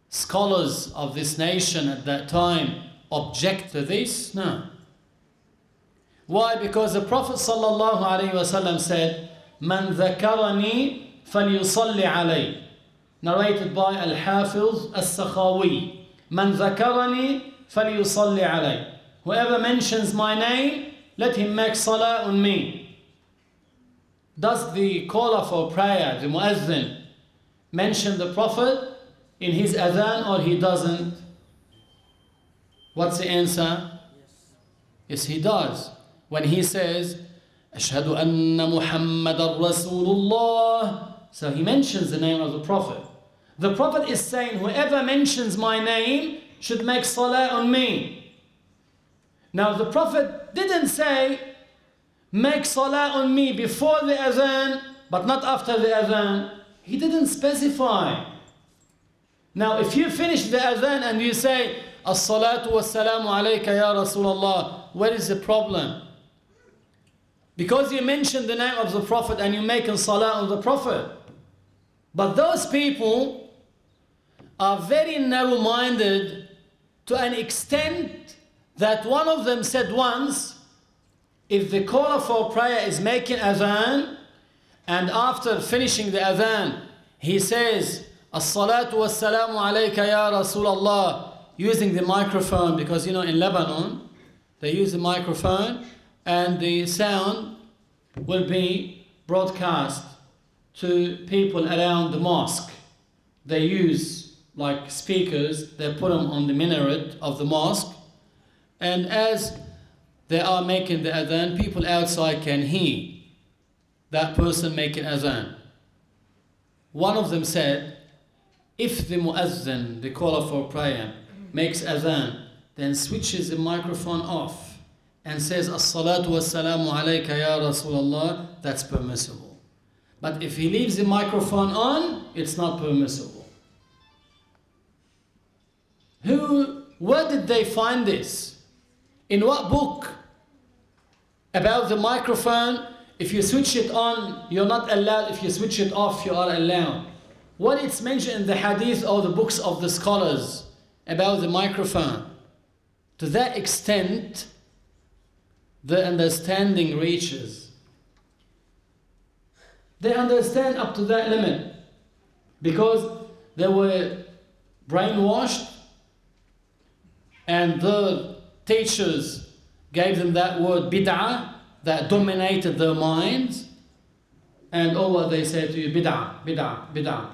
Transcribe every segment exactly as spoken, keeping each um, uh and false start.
scholars of this nation at that time object to this? No. Why? Because the Prophet sallallahu alaihi wasallam said, "Man dhakarani falyusalli alayhi." Narrated by Al-Hafiz As-Sakhawi. "Man dhakarani falyusalli alayhi." Whoever mentions my name, let him make salah on me. Does the caller for prayer, the muezzin, mention the Prophet in his adhan or he doesn't? What's the answer? Yes, yes he does. When he says, "Ashhadu anna Muhammadan Rasulullah," so he mentions the name of the Prophet. The Prophet is saying, whoever mentions my name should make salah on me. Now the Prophet didn't say, make salah on me before the adhan, but not after the adhan. He didn't specify. Now if you finish the adhan and you say, "As-salatu was-salamu alayka ya Rasulullah," where is the problem? Because you mentioned the name of the Prophet and you make a salah on the Prophet. But those people are very narrow-minded to an extent that one of them said once, if the caller for prayer is making adhan and after finishing the adhan he says, "As-salatu was-salamu alayka ya Rasulullah," using the microphone, because you know in Lebanon they use the microphone and the sound will be broadcast to people around the mosque. They use like speakers, they put them on the minaret of the mosque, and as they are making the adhan, people outside can hear that person making adhan. One of them said, if the muezzin, the caller for prayer, makes adhan, then switches the microphone off and says, "As-salatu was-salamu alayka ya Rasulullah," that's permissible. But if he leaves the microphone on, it's not permissible. Who, where did they find this? In what book? About the microphone, if you switch it on, you're not allowed. If you switch it off, you are allowed. What it's mentioned in the hadith or the books of the scholars about the microphone. To that extent, the understanding reaches. They understand up to that limit because they were brainwashed and the teachers gave them that word bid'ah that dominated their minds, and all what they say to you, bid'ah, bid'ah, bid'ah.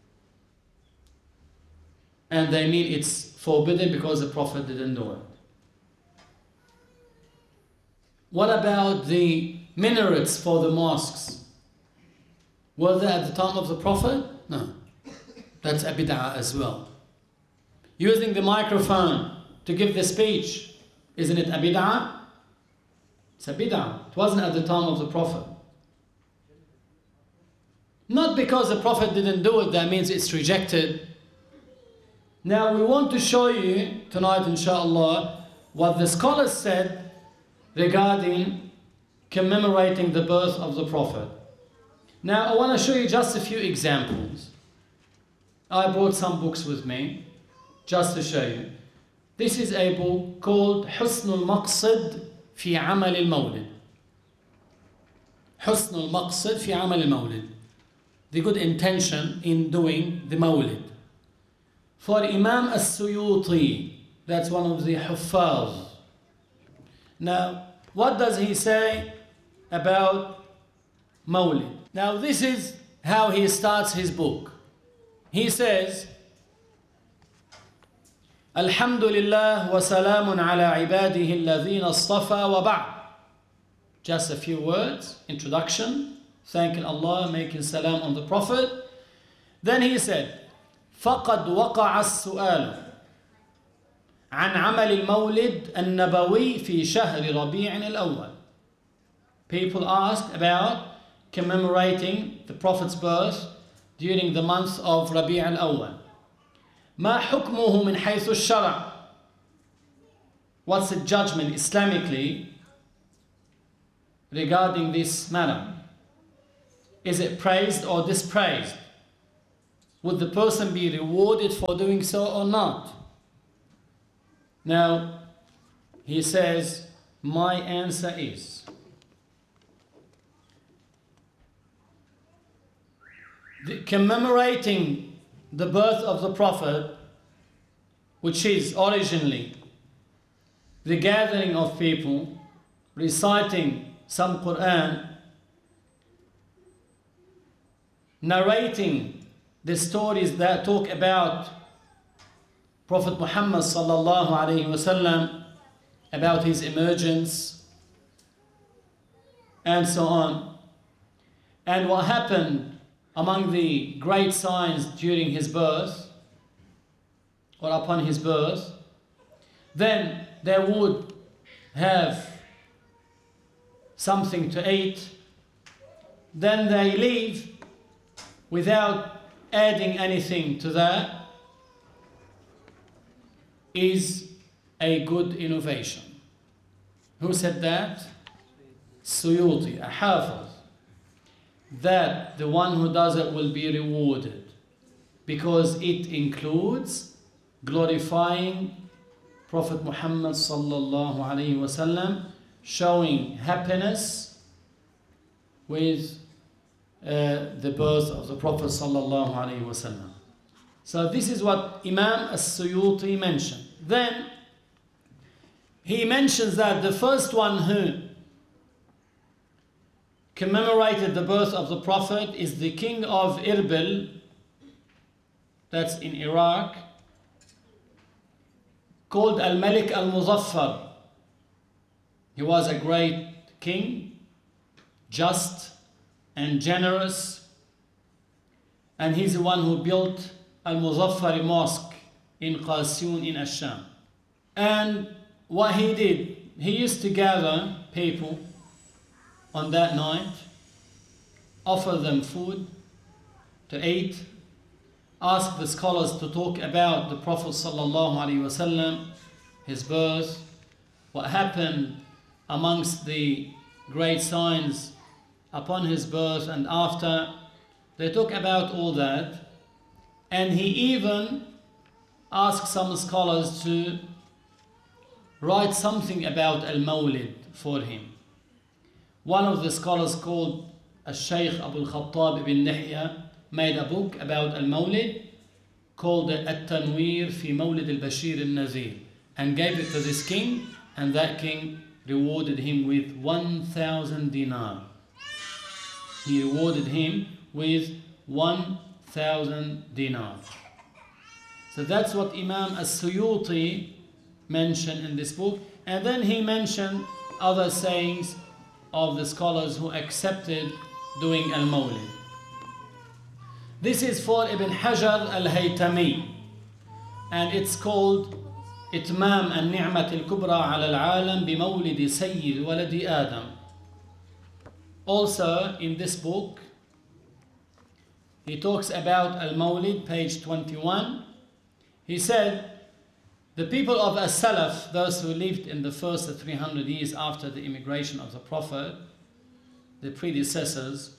And they mean it's forbidden because the Prophet didn't do it. What about the minarets for the mosques? Were they at the time of the Prophet? No. That's a bid'ah as well. Using the microphone to give the speech, isn't it a bid'ah? It's a bid'ah. It wasn't at the time of the Prophet. Not because the Prophet didn't do it, that means it's rejected. Now we want to show you tonight, inshallah, what the scholars said regarding commemorating the birth of the Prophet. Now I want to show you just a few examples. I brought some books with me just to show you. This is a book called Husn al-Maqsid fi Amal al-Mawlid. Husn al-Maqsid fi Amal al-Mawlid. The good intention in doing the Mawlid. For Imam As-Suyuti, that's one of the Huffaz. Now, what does he say about Mawlid? Now, this is how he starts his book. He says, Alhamdulillah wa salamun ala ibadihi alladhina astafa wa ba'd. Just a few words, introduction, thanking Allah, making salam on the Prophet. Then he said, فقد وقع السؤال عن عمل المولد النبوي في شهر ربيع الأول. People asked about commemorating the Prophet's birth during the month of Rabi' al-Awwal. ما حكمه من حيث الشرع? What's the judgment Islamically regarding this matter? Is it praised or dispraised? would the person be rewarded for doing so or not? Now, he says, my answer is, the commemorating the birth of the Prophet, which is originally the gathering of people reciting some Quran, narrating the stories that talk about Prophet Muhammad sallallahu alaihi wasallam, about his emergence, and so on, and what happened among the great signs during his birth or upon his birth, then they would have something to eat, then they leave without adding anything to that, is a good innovation. Who said that? Suyuti, a Hafiz. That the one who does it will be rewarded because it includes glorifying Prophet Muhammad sallallahu alaihi wasallam, showing happiness with uh, the birth of the Prophet sallallahu alaihi wasallam. So this is what Imam As-Suyuti mentioned. Then he mentions that the first one who commemorated the birth of the Prophet is the king of Irbil, that's in Iraq, called Al-Malik Al-Muzaffar. He was a great king, just and generous, and he's the one who built Al-Muzaffari Mosque in Qasyun in Ash-Sham. And what he did, he used to gather people on that night, offer them food to eat, ask the scholars to talk about the Prophet sallallahu alaihi wasallam, his birth, what happened amongst the great signs upon his birth and after. They talk about all that, and he even asked some scholars to write something about Al-Mawlid for him. One of the scholars called Al-Shaykh Abu Al-Khattab ibn Nihya made a book about Al-Mawlid called At-Tanwir fi Mawlid Al-Bashir Al-Nazir, and gave it to this king, and that king rewarded him with one thousand dinar. He rewarded him with one thousand dinar. So that's what Imam As-Suyuti mentioned in this book. And then he mentioned other sayings of the scholars who accepted doing Al-Mawlid. This is for Ibn Hajar Al-Haytami, and it's called إتمام النعمة الكبرى على العالم بمولد سيد ولد آدم. Also in this book he talks about Al-Mawlid, page twenty-one. He said, the people of As-Salaf, those who lived in the first three hundred years after the immigration of the Prophet, the predecessors,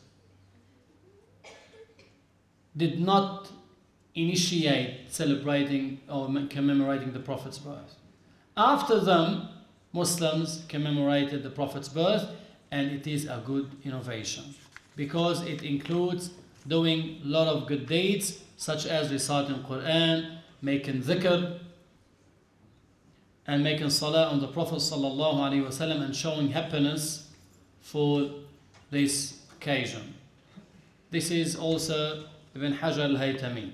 did not initiate celebrating or commemorating the Prophet's birth. After them, Muslims commemorated the Prophet's birth, and it is a good innovation because it includes doing a lot of good deeds such as reciting Quran, making dhikr, and making salah on the Prophet sallallahu alaihi wasallam, and showing happiness for this occasion. This is also Ibn Hajar al-Haytami.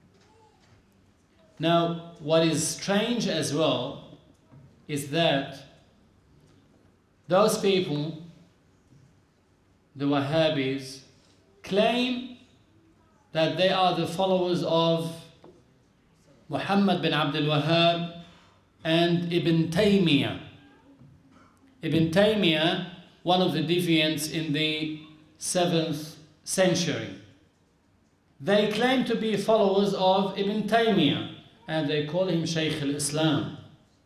Now, what is strange as well is that those people, the Wahhabis, claim that they are the followers of Muhammad bin Abdul Wahhab and Ibn Taymiyyah. Ibn Taymiyyah, one of the deviants in the seventh century. They claim to be followers of Ibn Taymiyyah, and they call him Shaykh al-Islam.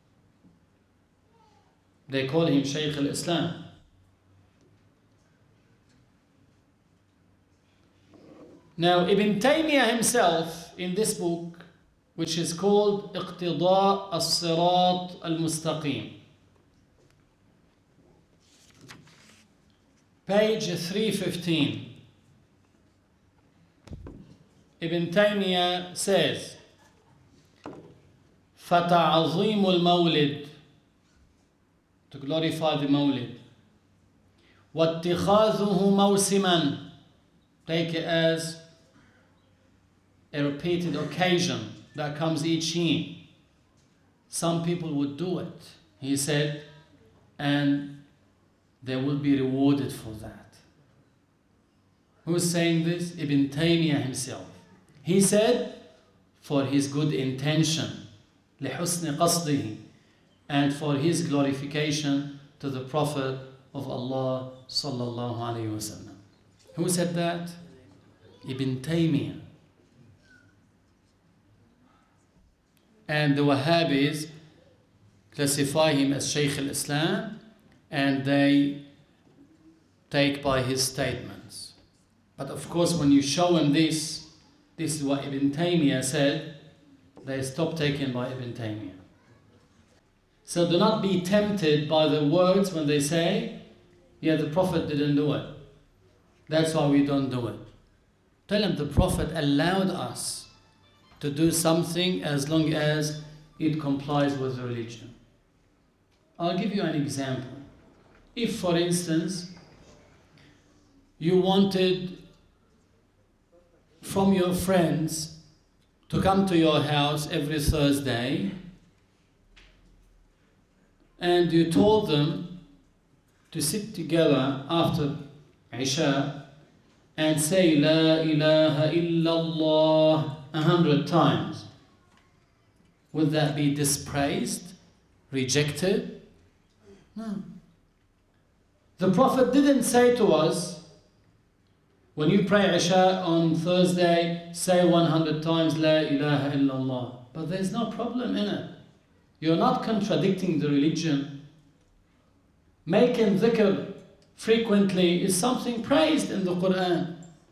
They call him Shaykh al-Islam. Now, Ibn Taymiyyah himself, in this book, which is called Iqtida al-Sirat al-Mustaqim, page three fifteen, Ibn Taymiyyah says, فَتَعْظِيمُ الْمَوْلِدِ, to glorify the Mawlid, وَاتِّخَاذُهُ مَوْسِمًا, take it as a repeated occasion that comes each year. Some people would do it, he said, and they will be rewarded for that. Who's saying this? Ibn Taymiyyah himself. He said, for his good intention, لِحُسْنِ قَصْدِهِ, and for his glorification to the Prophet of Allah sallallahu alayhi wa sallam. Who said that? Ibn Taymiyyah. And the Wahhabis classify him as Shaykh al-Islam, and they take by his statements. But of course, when you show them this, this is what Ibn Taymiyyah said, they stop taking by Ibn Taymiyyah. So do not be tempted by the words when they say, yeah, the Prophet didn't do it, that's why we don't do it. Tell them the Prophet allowed us to do something as long as it complies with the religion. I'll give you an example. If, for instance, you wanted from your friends to come to your house every Thursday, and you told them to sit together after Isha and say La ilaha illallah a hundred times, would that be dispraised, rejected? No. The Prophet didn't say to us, when you pray Isha on Thursday, say one hundred times La ilaha illallah. But there's no problem in it. You're not contradicting the religion. Making dhikr frequently is something praised in the Quran.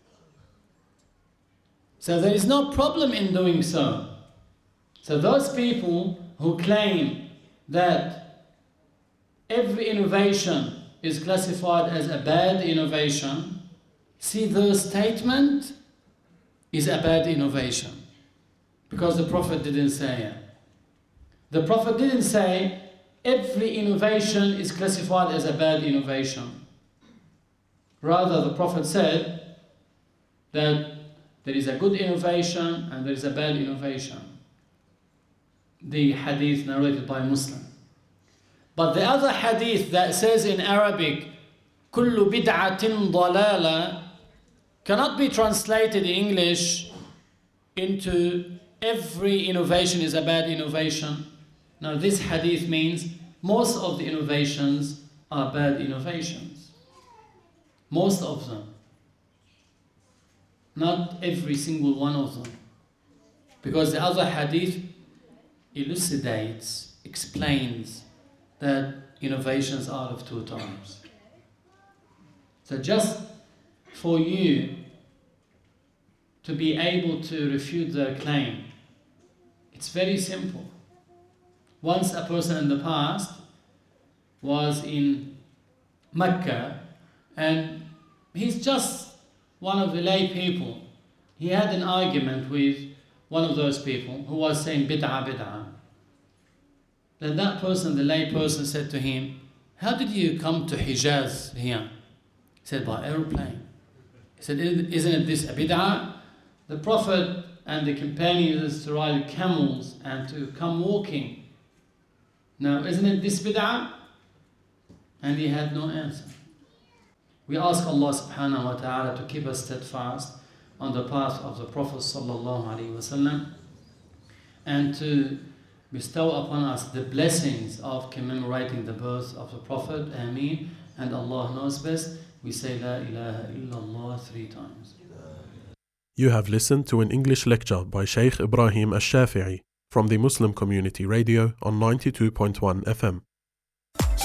So there is no problem in doing so. So those people who claim that every innovation is classified as a bad innovation, see, their statement is a bad innovation, because the Prophet didn't say it. The Prophet didn't say every innovation is classified as a bad innovation. Rather, the Prophet said that there is a good innovation and there is a bad innovation. The hadith narrated by Muslim. But the other hadith that says in Arabic, كُلُّ بِدْعَةٍ ضَلَالَةٍ, cannot be translated in English into every innovation is a bad innovation. Now this hadith means most of the innovations are bad innovations. Most of them. Not every single one of them. Because the other hadith elucidates, explains that innovations are of two types. So just for you to be able to refute their claim, it's very simple. Once a person in the past was in Mecca, and he's just one of the lay people. He had an argument with one of those people who was saying bid'ah, bid'ah. Then that person, the lay person, said to him, how did you come to Hijaz here? He said, by aeroplane. He said, isn't it this a bid'ah? The Prophet and the companions used to ride camels and to come walking. Now, isn't it this bid'ah? And he had no answer. We ask Allah subhanahu wa ta'ala to keep us steadfast on the path of the Prophet sallallahu alaihi wasallam, and to bestow upon us the blessings of commemorating the birth of the Prophet. Ameen. And Allah knows best. We say La ilaha illallah three times. You have listened to an English lecture by Shaykh Ibrahim Al-Shafi'i from the Muslim Community Radio on ninety-two point one F M.